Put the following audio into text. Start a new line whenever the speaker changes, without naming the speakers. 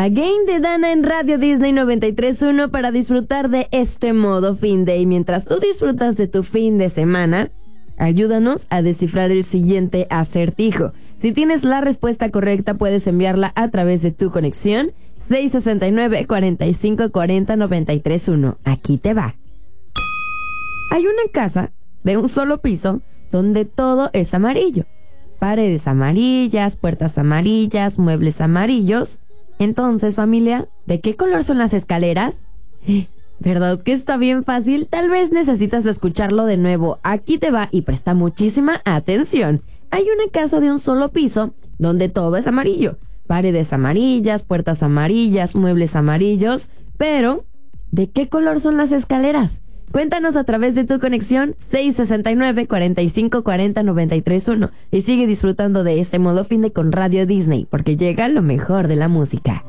Again de Dana en Radio Disney 93.1 para disfrutar de este modo fin de. Y mientras tú disfrutas de tu fin de semana, ayúdanos a descifrar el siguiente acertijo. Si tienes la respuesta correcta, puedes enviarla a través de tu conexión 669-4540-931. Aquí te va. Hay una casa de un solo piso donde todo es amarillo. Paredes amarillas, puertas amarillas, muebles amarillos. Entonces, familia, ¿de qué color son las escaleras? ¿Verdad que está bien fácil? Tal vez necesitas escucharlo de nuevo. Aquí te va y presta muchísima atención. Hay una casa de un solo piso donde todo es amarillo. Paredes amarillas, puertas amarillas, muebles amarillos. Pero, ¿de qué color son las escaleras? Cuéntanos a través de tu conexión 669-4540-931 y sigue disfrutando de este modo fin de con Radio Disney, porque llega lo mejor de la música.